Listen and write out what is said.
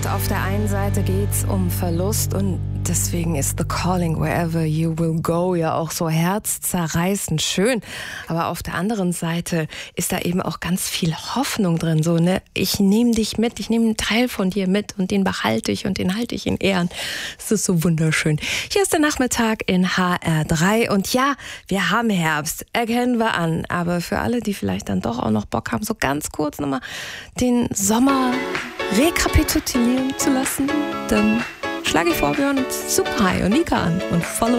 auf der einen Seite geht's um Verlust und deswegen ist The Calling Wherever You Will Go ja auch so herzzerreißend schön. Aber auf der anderen Seite ist da eben auch ganz viel Hoffnung drin. So, ne? Ich nehme dich mit, ich nehme einen Teil von dir mit und den behalte ich und den halte ich in Ehren. Das ist so wunderschön. Hier ist der Nachmittag in HR3 und ja, wir haben Herbst, erkennen wir an. Aber für alle, die vielleicht dann doch auch noch Bock haben, so ganz kurz nochmal den Sommer rekapitulieren zu lassen, dann schlage ich vor, wir hören uns Super High und Nika an und Follow